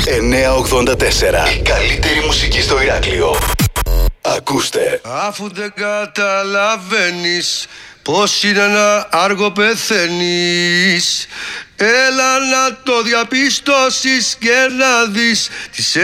984. Η καλύτερη μουσική στο Ηράκλειο. Ακούστε. Αφού δεν καταλαβαίνεις πως είναι να άργο πεθαίνεις, έλα να το διαπιστώσεις και να δεις τις